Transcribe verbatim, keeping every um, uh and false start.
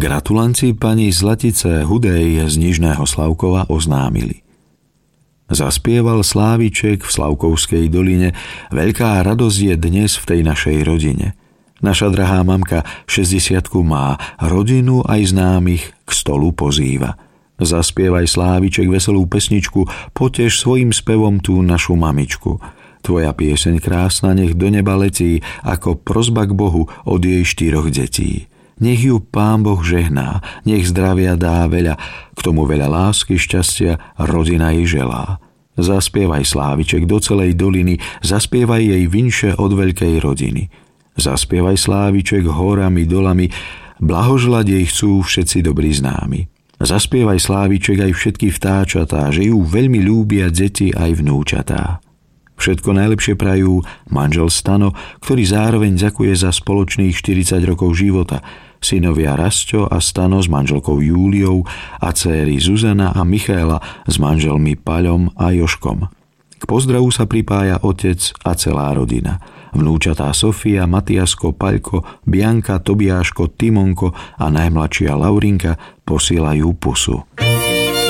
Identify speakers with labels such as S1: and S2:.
S1: Gratulanci pani Zlatice Hudej z Nižného Slavkova oznámili: zaspieval Sláviček v Slavkovskej doline, veľká radosť je dnes v tej našej rodine. Naša drahá mamka šesťdesiatku má, rodinu aj známych k stolu pozýva. Zaspievaj, Sláviček, veselú pesničku, poteš svojim spevom tú našu mamičku. Tvoja pieseň krásna nech do neba letí, ako prosba k Bohu od jej štyroch detí. Nech ju Pán Boh žehná, nech zdravia dá veľa, k tomu veľa lásky, šťastia rodina jej želá. Zaspievaj, Sláviček, do celej doliny, zaspievaj jej vinše od veľkej rodiny. Zaspievaj, Sláviček, horami, dolami, blahoželať jej chcú všetci dobrí známi. Zaspievaj, Sláviček, aj všetky vtáčatá, že ju veľmi ľúbia deti aj vnúčatá. Všetko najlepšie prajú manžel Stano, ktorý zároveň ďakuje za spoločných štyridsať rokov života, synovia Rasťo a Stano s manželkou Júliou a dcéry Zuzana a Michaela s manželmi Paľom a Jožkom. K pozdravu sa pripája otec a celá rodina. Vnúčatá Sofia, Matiasko, Paľko, Bianka, Tobiáško, Timonko a najmladšia Laurinka posielajú pusu.